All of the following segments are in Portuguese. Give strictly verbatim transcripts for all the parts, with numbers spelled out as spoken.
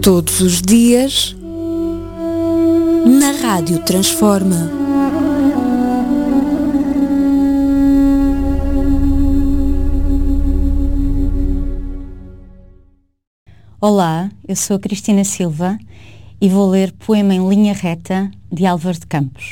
Todos os dias, na Rádio Transforma. Olá, eu sou a Cristina Silva e vou ler Poema em Linha Reta, de Álvares de Campos.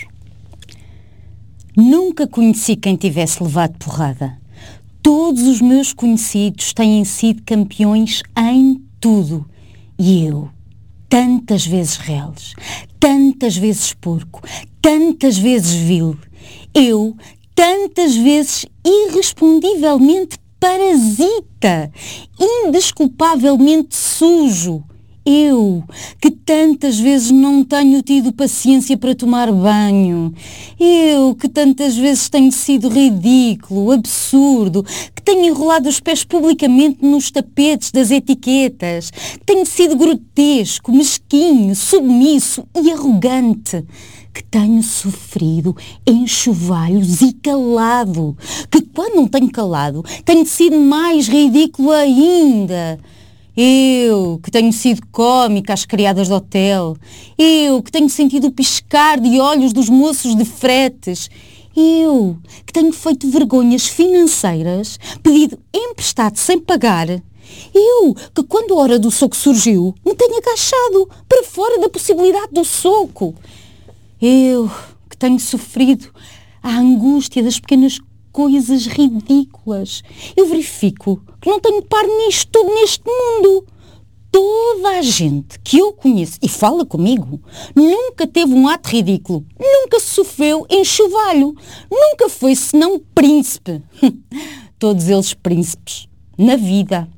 Nunca conheci quem tivesse levado porrada. Todos os meus conhecidos têm sido campeões em tudo. E eu, tantas vezes reles, tantas vezes porco, tantas vezes vil. Eu, tantas vezes irrespondivelmente parasita, indesculpavelmente sujo. Eu, que tantas vezes não tenho tido paciência para tomar banho. Eu, que tantas vezes tenho sido ridículo, absurdo, que tenho enrolado os pés publicamente nos tapetes das etiquetas, que tenho sido grotesco, mesquinho, submisso e arrogante, que tenho sofrido enxovalhos e calado, que quando não tenho calado, tenho sido mais ridículo ainda. Eu, que tenho sido cómica às criadas de hotel. Eu, que tenho sentido o piscar de olhos dos moços de fretes. Eu, que tenho feito vergonhas financeiras, pedido emprestado sem pagar. Eu, que quando a hora do soco surgiu, me tenho agachado para fora da possibilidade do soco. Eu, que tenho sofrido a angústia das pequenas coisas ridículas. Eu verifico que não tenho par nisto tudo neste mundo. Toda a gente que eu conheço e fala comigo nunca teve um ato ridículo, nunca sofreu enxovalho, nunca foi senão príncipe. Todos eles príncipes, na vida.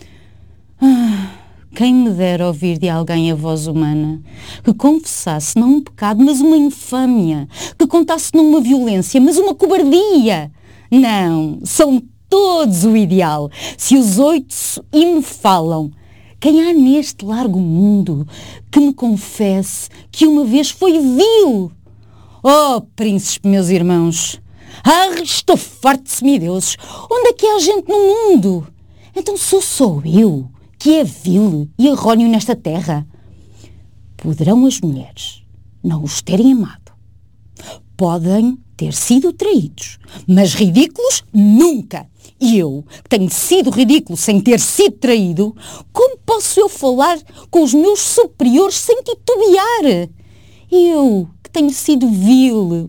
Ah, quem me dera ouvir de alguém a voz humana, que confessasse não um pecado, mas uma infâmia, que contasse não uma violência, mas uma cobardia. Não, são todos o ideal. Se os oito e me falam, quem há neste largo mundo que me confesse que uma vez foi vil? Oh, príncipes, meus irmãos! Ah, estou farto de semideuses! Onde é que há gente no mundo? Então sou só eu que é vil e errôneo nesta terra? Poderão as mulheres não os terem amado. Podem ter sido traídos, mas ridículos nunca. E eu, que tenho sido ridículo sem ter sido traído, como posso eu falar com os meus superiores sem titubear? Eu, que tenho sido vil,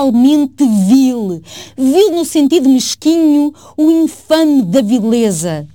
literalmente vil, vil no sentido mesquinho, o infame da vileza.